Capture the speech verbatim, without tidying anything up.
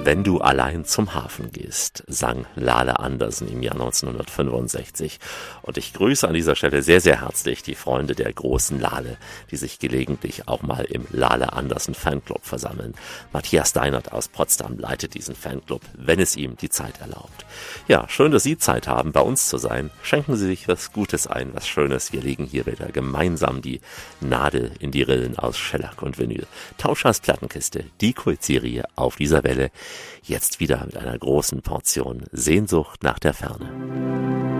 Wenn du allein zum Hafen gehst, sang Lale Andersen im Jahr neunzehnhundertfünfundsechzig. Und ich grüße an dieser Stelle sehr, sehr herzlich die Freunde der großen Lale, die sich gelegentlich auch mal im Lale Andersen Fanclub versammeln. Matthias Deinert aus Potsdam leitet diesen Fanclub, wenn es ihm die Zeit erlaubt. Ja, schön, dass Sie Zeit haben, bei uns zu sein. Schenken Sie sich was Gutes ein, was Schönes. Wir legen hier wieder gemeinsam die Nadel in die Rillen aus Shellac und Vinyl. Tauschers Plattenkiste, die Kultserie auf dieser Welle. Jetzt wieder mit einer großen Portion Sehnsucht nach der Ferne.